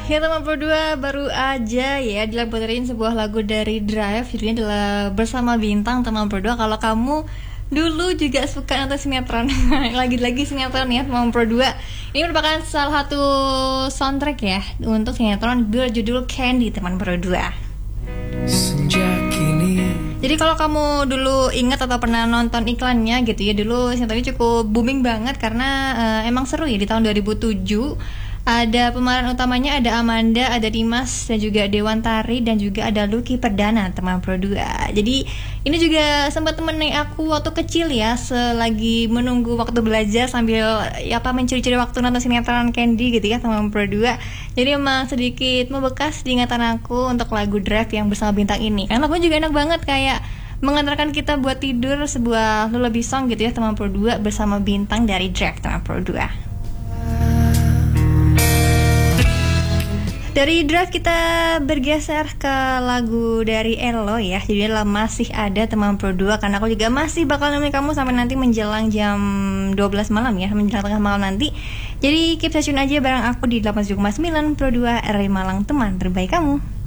Ya teman berdua, baru aja ya dilaporin sebuah lagu dari Drive, judulnya adalah Bersama Bintang. Teman berdua, kalau kamu dulu juga suka nonton sinetron, lagi-lagi sinetron ya teman berdua, ini merupakan salah satu soundtrack ya untuk sinetron berjudul Candy teman berdua. Jadi kalau kamu dulu ingat atau pernah nonton iklannya gitu ya, dulu sinetronnya cukup booming banget karena emang seru ya. Di tahun 2007 ada pemeran utamanya, ada Amanda, ada Dimas, dan juga Dewantari, dan juga ada Lucky Perdana teman berdua. Jadi ini juga sempat temenin aku waktu kecil ya, selagi menunggu waktu belajar sambil ya apa mencuri-curi waktu nonton sinetron Candy gitu ya teman berdua. Jadi emang sedikit membekas di ingatan aku untuk lagu Drive yang Bersama Bintang ini. Karena lagunya juga enak banget, kayak mengantarkan kita buat tidur, sebuah lullaby song gitu ya teman berdua, Bersama Bintang dari Drive teman berdua. Dari Drive kita bergeser ke lagu dari Elo ya, jadi adalah Masih Ada teman berdua, karena aku juga masih bakal nemenin kamu sampai nanti menjelang jam 12 malam ya, menjelang tengah malam nanti. Jadi keep stay tune aja bareng aku di 87,9 Pro 2 RRI Malang, teman terbaik kamu.